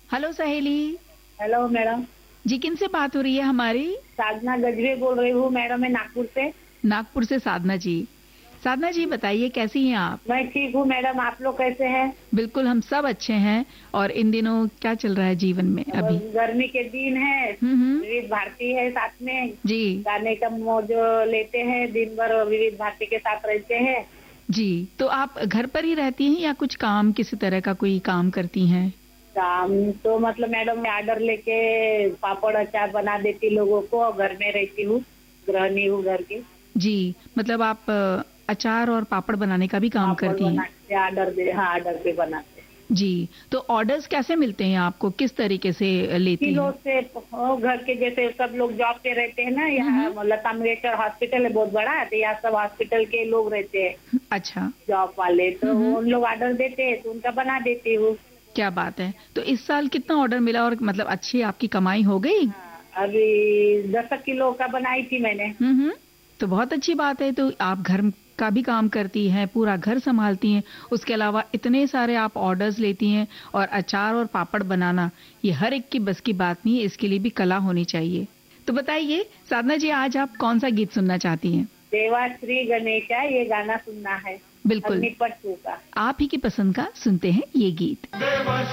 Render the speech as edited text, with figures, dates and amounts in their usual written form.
Hello सहेली। Hello madam. जी, किनसे बात हो रही है हमारी? साधना गजबे बोल रही हूँ मैडम, मैं नागपुर से। नागपुर से साधना जी। साधना जी बताइए, कैसी हैं आप? मैं ठीक हूँ मैडम, आप लोग कैसे हैं? बिल्कुल, हम सब अच्छे हैं। और इन दिनों क्या चल रहा है जीवन में अभी? बस गर्मी के दिन है, हम्म। विविध भारती है साथ में, जी गाने का मौज लेते हैं, दिन भर विविध भारती के साथ रहते हैं। जी। तो आप घर पर ही रहती हैं या कुछ काम, किसी तरह का कोई काम करती हैं? काम तो मतलब मैडम मैं ऑर्डर लेके पापड़ अचार बना देती लोगों को, और घर में रहती हूँ, गृहिणी हूँ घर की। जी, मतलब आप अचार और पापड़ बनाने का भी काम पापड़ करती हैं? बनाते ऑर्डर दे, हाँ ऑर्डर पे बनाते। जी, तो ऑर्डर्स कैसे मिलते हैं आपको, किस तरीके से लेती किलो हैं? से घर के जैसे सब लोग जॉब पे रहते हैं ना, हम्म। यहाँ लता मंगेशकर हॉस्पिटल है बहुत बड़ा, तो यहाँ सब हॉस्पिटल के लोग रहते हैं अच्छा। जॉब वाले, तो हम्म। उन लोग ऑर्डर देते हैं तो उनका बना देती हूँ। क्या बात है। तो इस साल कितना ऑर्डर मिला और मतलब अच्छी आपकी कमाई हो गई? हाँ, अभी 10 किलो का बनाई थी मैंने। हम्म। तो बहुत अच्छी बात है। तो आप घर का भी काम करती हैं, पूरा घर संभालती हैं, उसके अलावा इतने सारे आप ऑर्डर्स लेती हैं, और अचार और पापड़ बनाना ये हर एक की बस की बात नहीं है, इसके लिए भी कला होनी चाहिए। तो बताइए साधना जी, आज आप कौन सा गीत सुनना चाहती हैं? देवा श्री गणेशा ये गाना सुनना है, बिल्कुल, अग्निपथ 2 का। आप ही की पसंद का सुनते हैं ये गीत।